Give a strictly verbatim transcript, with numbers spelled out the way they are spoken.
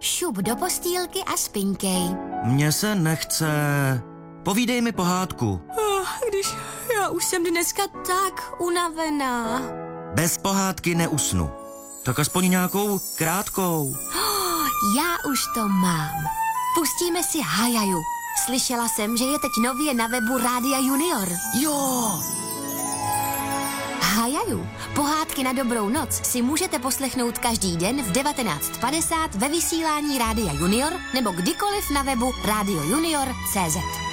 šup do postýlky a spinkej. Mně se nechce. Povídej mi pohádku. Oh, když já už jsem dneska tak unavená. Bez pohádky neusnu. Tak aspoň nějakou krátkou. Oh, já už to mám. Pustíme si Hajaju. Slyšela jsem, že je teď nově na webu Rádia Junior. Jo! Hajaju. Pohádky na dobrou noc si můžete poslechnout každý den v devatenáct padesát ve vysílání Rádia Junior nebo kdykoliv na webu rádio junior tečka cé zet.